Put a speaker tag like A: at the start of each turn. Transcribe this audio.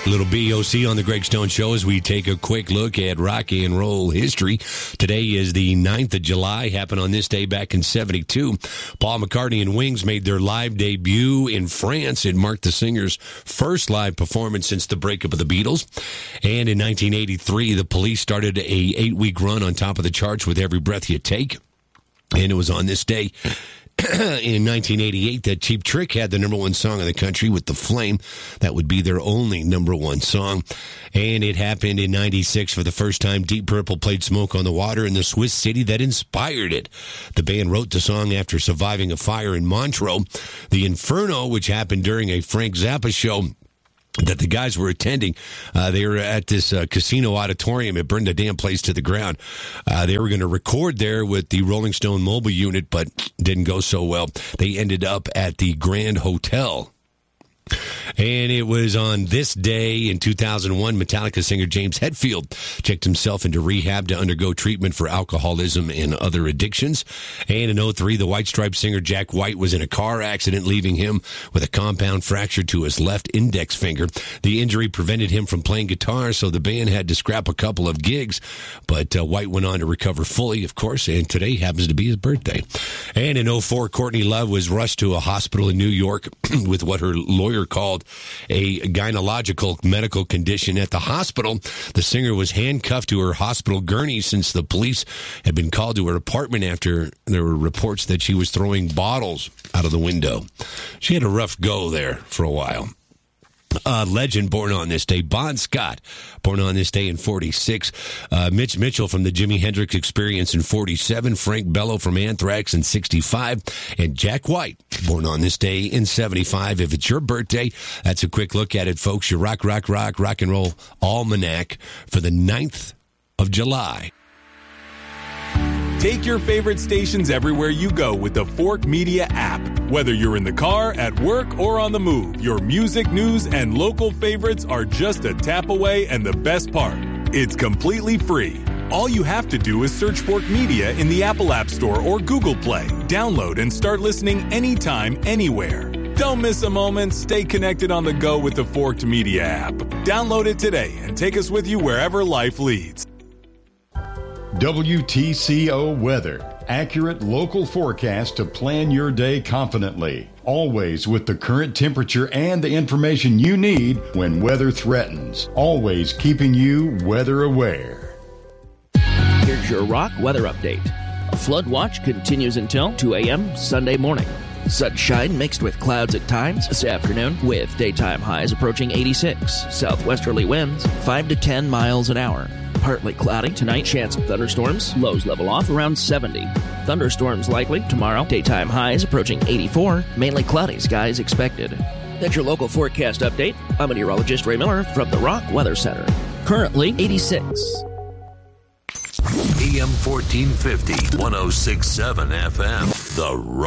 A: Little BOC on the Greg Stone Show as we take a quick look at rock and roll history. Today is the 9th of July. Happened on this day back in 72. Paul McCartney and Wings made their live debut in France. It marked the singer's first live performance since the breakup of the Beatles. And in 1983, the Police started a 8-week run on top of the charts with Every Breath You Take. And it was on this day in 1988 that Cheap Trick had the number one song in the country with The Flame. That would be their only number one song. And it happened in 96 for the first time. Deep Purple played Smoke on the Water in the Swiss city that inspired it. The band wrote the song after surviving a fire in Montreux. The Inferno, which happened during a Frank Zappa show that the guys were attending. They were at this casino auditorium. It burned the damn place to the ground. They were going to record there with the Rolling Stone mobile unit, but didn't go so well. They ended up at the Grand Hotel. And it was on this day in 2001, Metallica singer James Hetfield checked himself into rehab to undergo treatment for alcoholism and other addictions. And in 2003, the White Stripes singer Jack White was in a car accident, leaving him with a compound fracture to his left index finger. The injury prevented him from playing guitar, so the band had to scrap a couple of gigs. But White went on to recover fully, of course, and today happens to be his birthday. And in 2004, Courtney Love was rushed to a hospital in New York with what her lawyer called a gynecological medical condition. At the hospital, the singer was handcuffed to her hospital gurney since the police had been called to her apartment after there were reports that she was throwing bottles out of the window. She had a rough go there for a while. Legend born on this day, Bon Scott, born on this day in 46. Mitch Mitchell from the Jimi Hendrix Experience in 47. Frank Bello from Anthrax in 65. And Jack White, born on this day in 75. If it's your birthday, that's a quick look at it, folks. Your rock and roll almanac for the 9th of July.
B: Take your favorite stations everywhere you go with the Fork Media app. Whether you're in the car, at work, or on the move, your music, news, and local favorites are just a tap away, and the best part, it's completely free. All you have to do is search Fork Media in the Apple App Store or Google Play. Download and start listening anytime, anywhere. Don't miss a moment. Stay connected on the go with the Forked Media app. Download it today and take us with you wherever life leads.
C: WTCO Weather. Accurate local forecast to plan your day confidently. Always with the current temperature and the information you need when weather threatens. Always keeping you weather aware.
D: Here's your rock weather update. A flood watch continues until 2 a.m. Sunday morning. Sunshine mixed with clouds at times this afternoon, with daytime highs approaching 86. Southwesterly winds 5 to 10 miles an hour. Partly cloudy tonight, chance of thunderstorms. Lows level off around 70. Thunderstorms likely tomorrow. Daytime highs approaching 84. Mainly cloudy skies expected. That's your local forecast update. I'm meteorologist Ray Miller from the Rock Weather Center. Currently 86.
E: AM 1450, 106.7 FM. The Rock.